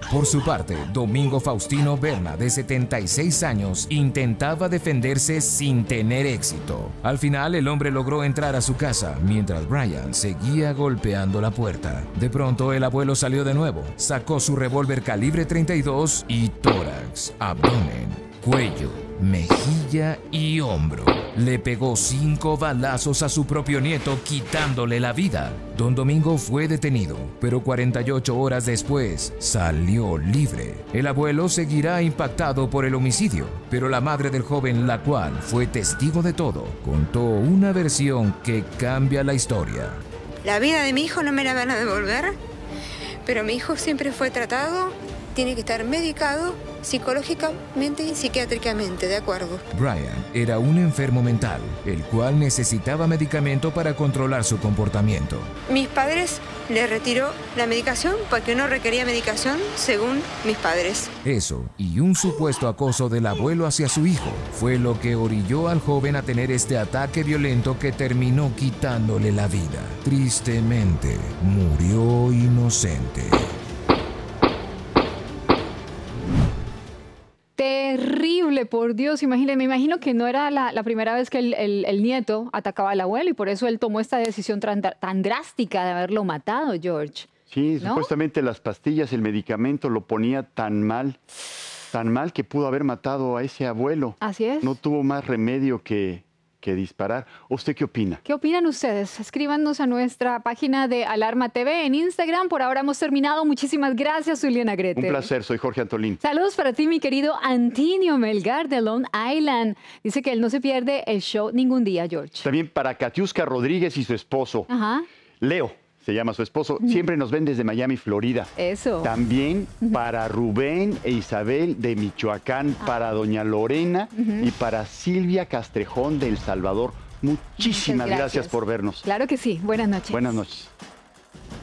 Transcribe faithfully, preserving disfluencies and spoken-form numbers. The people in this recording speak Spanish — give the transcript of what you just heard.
Por su parte, Domingo Faustino Berna, de setenta y seis años, intentaba defenderse sin tener éxito. Al final, el hombre logró entrar a su casa, mientras Brian seguía golpeando la puerta. De pronto, el abuelo salió de nuevo, sacó su revólver calibre treinta y dos y tórax, abdomen, cuello, mejilla y hombro. Le pegó cinco balazos a su propio nieto, quitándole la vida. Don Domingo fue detenido, pero cuarenta y ocho horas después salió libre. El abuelo seguirá impactado por el homicidio, pero la madre del joven, la cual fue testigo de todo, contó una versión que cambia la historia. La vida de mi hijo no me la van a devolver, pero mi hijo siempre fue tratado, tiene que estar medicado psicológicamente y psiquiátricamente, ¿de acuerdo? Brian era un enfermo mental, el cual necesitaba medicamento para controlar su comportamiento. Mis padres le retiró la medicación porque no requería medicación, según mis padres. Eso y un supuesto acoso del abuelo hacia su hijo fue lo que orilló al joven a tener este ataque violento que terminó quitándole la vida. Tristemente, murió inocente. Terrible, por Dios, imagínate, me imagino que no era la, la primera vez que el, el, el nieto atacaba al abuelo y por eso él tomó esta decisión tan, tan drástica de haberlo matado, George. Sí, ¿no? Supuestamente las pastillas, el medicamento lo ponía tan mal, tan mal que pudo haber matado a ese abuelo. Así es. No tuvo más remedio que, que disparar. ¿Usted qué opina? ¿Qué opinan ustedes? Escríbanos a nuestra página de Alarma T V en Instagram. Por ahora hemos terminado. Muchísimas gracias, Juliana Grete. Un placer, soy Jorge Antolín. Saludos para ti, mi querido Antonio Melgar de Long Island. Dice que él no se pierde el show ningún día, George. También para Katiuska Rodríguez y su esposo. Ajá. Leo, se llama su esposo. Siempre nos ven desde Miami, Florida. Eso. También para Rubén e Isabel de Michoacán, ah. para doña Lorena uh-huh. y para Silvia Castrejón de El Salvador. Muchísimas gracias. gracias por vernos. Claro que sí. Buenas noches. Buenas noches.